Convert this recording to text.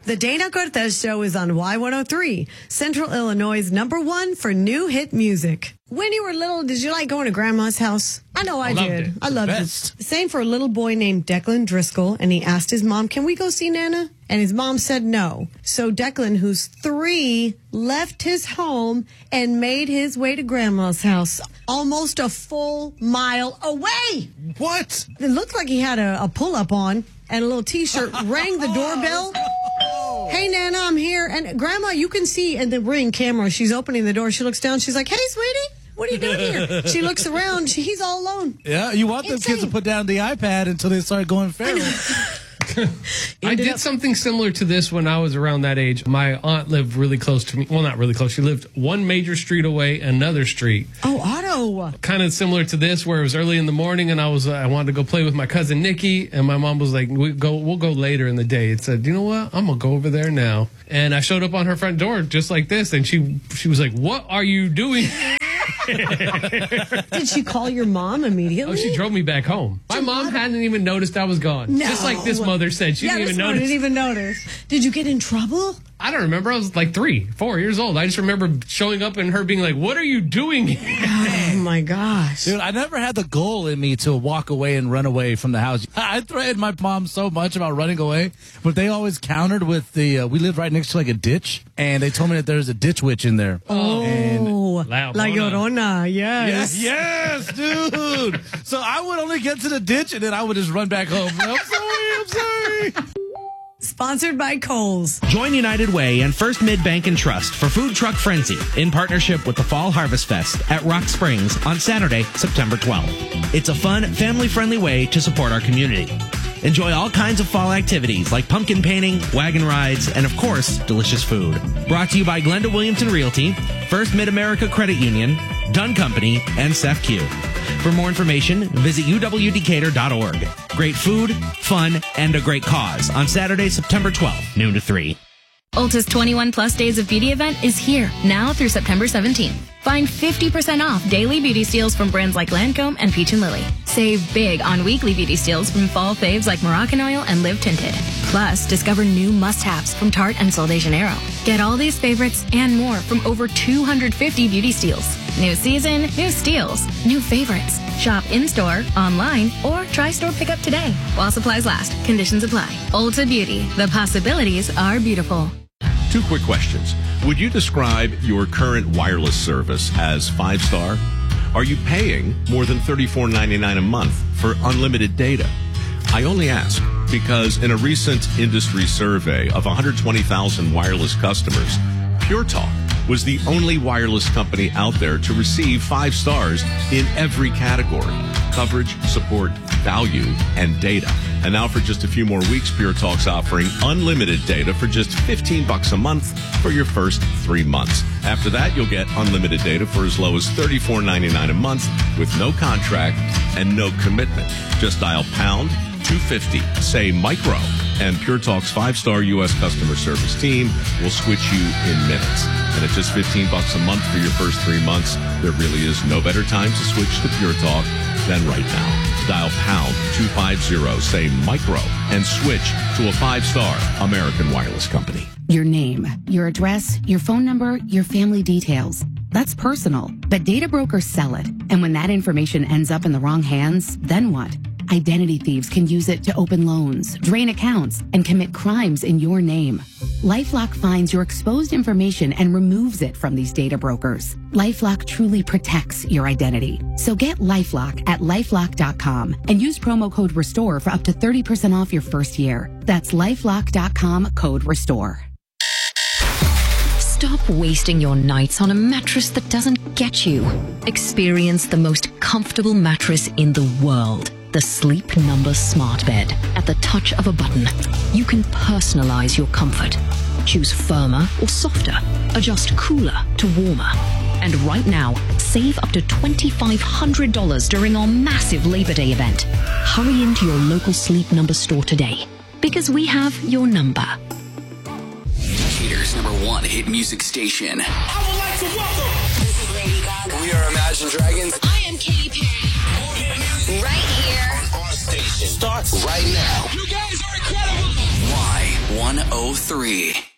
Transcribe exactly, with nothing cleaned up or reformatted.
The Dana Cortez Show is on Y one oh three, Central Illinois' number one for new hit music. When you were little, did you like going to Grandma's house? I know I, I did. It. I loved best. it. Same for a little boy named Declan Driscoll, and he asked his mom, can we go see Nana? And his mom said no. So Declan, who's three, left his home and made his way to Grandma's house, almost a full mile away. What? It looked like he had a, a pull-up on and a little T-shirt, rang the doorbell. Hey, Nana, I'm here. And Grandma, you can see in the Ring camera, she's opening the door. She looks down. She's like, hey, sweetie, what are you doing here? She looks around. She, he's all alone. Yeah, you want those kids to put down the iPad until they start going feral. I did up- something similar to this when I was around that age. My aunt lived really close to me. Well, not really close. She lived one major street away, another street. Oh, Otto. Kind of similar to this, where it was early in the morning, and I was uh, I wanted to go play with my cousin Nikki, and my mom was like, "We go, we'll go later in the day." It said, "You know what? I'm gonna go over there now." And I showed up on her front door just like this, and she she was like, "What are you doing?" Did she call your mom immediately? Oh, she drove me back home. My mom hadn't even noticed I was gone. No. Just like this mother said. She yeah, didn't this even one notice. didn't even notice. Did you get in trouble? I don't remember. I was like three, four years old. I just remember showing up and her being like, "What are you doing here?" Oh, my gosh. Dude, I never had the goal in me to walk away and run away from the house. I threatened my mom so much about running away, but they always countered with the, uh, we lived right next to like a ditch, and they told me that there's a ditch witch in there. Oh, and La La Llorona. Llorona, yes. Yes, yes, dude. So I would only get to the ditch, and then I would just run back home. I'm sorry, I'm sorry. Sponsored by Kohl's. Join United Way and First Mid Bank and Trust for Food Truck Frenzy in partnership with the Fall Harvest Fest at Rock Springs on Saturday, September twelfth. It's a fun, family-friendly way to support our community. Enjoy all kinds of fall activities like pumpkin painting, wagon rides, and of course, delicious food. Brought to you by Glenda Williamson Realty, First Mid-America Credit Union, Dunn Company, and S E F Q. For more information, visit u w decatur dot org. Great food, fun, and a great cause on Saturday, September twelfth, noon to three. Ulta's twenty-one plus Days of Beauty event is here, now through September seventeenth. Find fifty percent off daily beauty steals from brands like Lancome and Peach and Lily. Save big on weekly beauty steals from fall faves like Moroccan Oil and Live Tinted. Plus, discover new must-haves from Tarte and Sol de Janeiro. Get all these favorites and more from over two hundred fifty beauty steals. New season, new steals, new favorites. Shop in-store, online, or try store pickup today. While supplies last, conditions apply. Ulta Beauty, the possibilities are beautiful. Two quick questions. Would you describe your current wireless service as five-star? Are you paying more than thirty-four ninety-nine a month for unlimited data? I only ask because in a recent industry survey of one hundred twenty thousand wireless customers, Pure Talk was the only wireless company out there to receive five stars in every category: coverage, support, value, and data. And now for just a few more weeks, Pure Talk's offering unlimited data for just fifteen bucks a month for your first three months. After that, you'll get unlimited data for as low as thirty-four ninety-nine a month with no contract and no commitment. Just dial pound two fifty, say micro, and Pure Talk's five-star U S customer service team will switch you in minutes. And at just fifteen bucks a month for your first three months, there really is no better time to switch to Pure Talk than right now. Dial pound two fifty, say micro, and switch to a five-star American wireless company. Your name, your address, your phone number, your family details. That's personal, but data brokers sell it. And when that information ends up in the wrong hands, then what? Identity thieves can use it to open loans, drain accounts, and commit crimes in your name. LifeLock finds your exposed information and removes it from these data brokers. LifeLock truly protects your identity. So get LifeLock at lifelock dot com and use promo code RESTORE for up to thirty percent off your first year. That's lifelock dot com, code RESTORE. Stop wasting your nights on a mattress that doesn't get you. Experience the most comfortable mattress in the world. The Sleep Number Smart Bed. At the touch of a button, you can personalize your comfort. Choose firmer or softer. Adjust cooler to warmer. And right now, save up to two thousand five hundred dollars during our massive Labor Day event. Hurry into your local Sleep Number store today, because we have your number. Decatur's number one hit music station. I would like to welcome. This is Lady Gaga. We are Imagine Dragons. I am Katy Perry. Right here. On our station. Starts right now. You guys are incredible. Y one oh three.